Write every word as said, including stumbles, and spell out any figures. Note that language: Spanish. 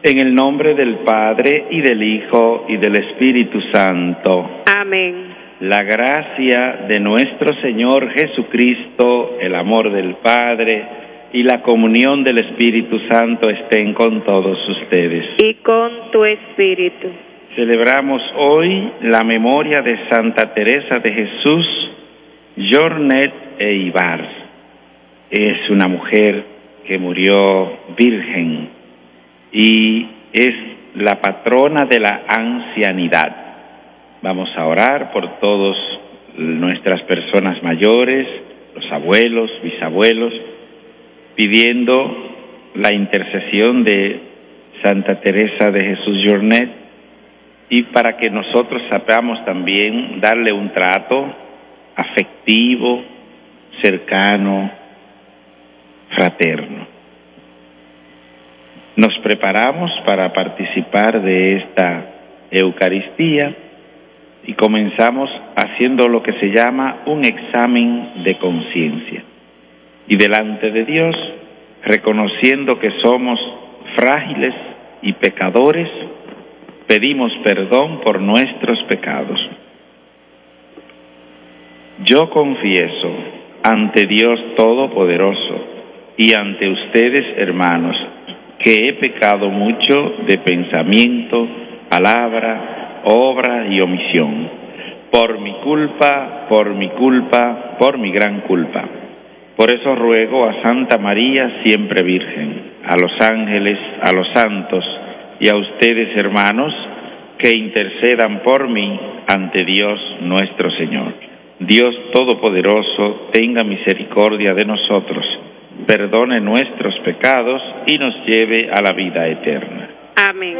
En el nombre del Padre, y del Hijo, y del Espíritu Santo. Amén. La gracia de nuestro Señor Jesucristo, el amor del Padre y la comunión del Espíritu Santo estén con todos ustedes. Y con tu espíritu. Celebramos hoy la memoria de Santa Teresa de Jesús, Jornet e Ibar. Es una mujer que murió virgen y es la patrona de la ancianidad. Vamos a orar por todas nuestras personas mayores, los abuelos, bisabuelos, pidiendo la intercesión de Santa Teresa de Jesús Jornet y para que nosotros sepamos también darle un trato afectivo, cercano, fraterno. Nos preparamos para participar de esta Eucaristía y comenzamos haciendo lo que se llama un examen de conciencia. Y delante de Dios, reconociendo que somos frágiles y pecadores, pedimos perdón por nuestros pecados. Yo confieso ante Dios Todopoderoso y ante ustedes, hermanos, que he pecado mucho de pensamiento, palabra, obra y omisión, por mi culpa, por mi culpa, por mi gran culpa. Por eso ruego a Santa María, siempre Virgen, a los ángeles, a los santos y a ustedes, hermanos, que intercedan por mí ante Dios nuestro Señor. Dios Todopoderoso, tenga misericordia de nosotros, perdone nuestros pecados y nos lleve a la vida eterna. Amén.